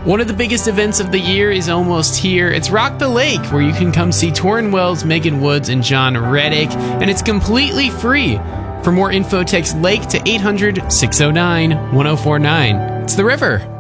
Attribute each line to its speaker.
Speaker 1: One of the biggest events of the year is almost here. It's Rock the Lake, where you can come see Torrin Wells, Megan Woods, and John Reddick, and it's completely free. For more info, text LAKE to 800-609-1049. It's the river.